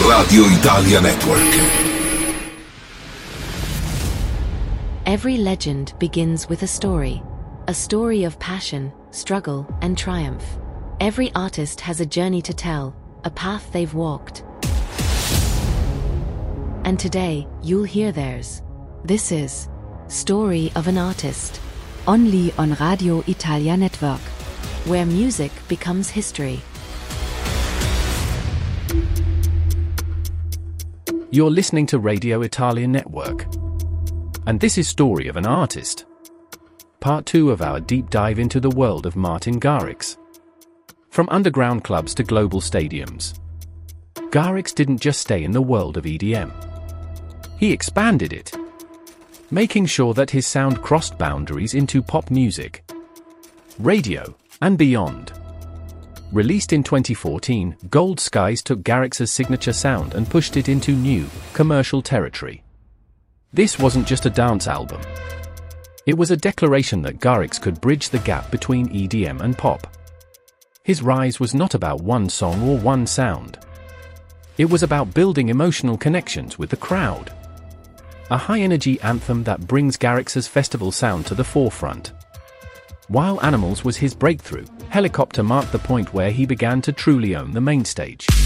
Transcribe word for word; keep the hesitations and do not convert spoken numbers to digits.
Radio Italia Network. Every legend begins with a story. A story of passion, struggle, and triumph. Every artist has a journey to tell, a path they've walked. And today, you'll hear theirs. This is Story of an Artist. Only on Radio Italia Network, where music becomes history. You're listening to Radio Italia Network. And this is Story of an Artist. Part two of our deep dive into the world of Martin Garrix. From underground clubs to global stadiums, Garrix didn't just stay in the world of E D M. He expanded it, making sure that his sound crossed boundaries into pop music, radio, and beyond. Released in twenty fourteen, Gold Skies took Garrix's signature sound and pushed it into new, commercial territory. This wasn't just a dance album. It was a declaration that Garrix could bridge the gap between E D M and pop. His rise was not about one song or one sound. It was about building emotional connections with the crowd. A high-energy anthem that brings Garrix's festival sound to the forefront. While Animals was his breakthrough, Helicopter marked the point where he began to truly own the main stage.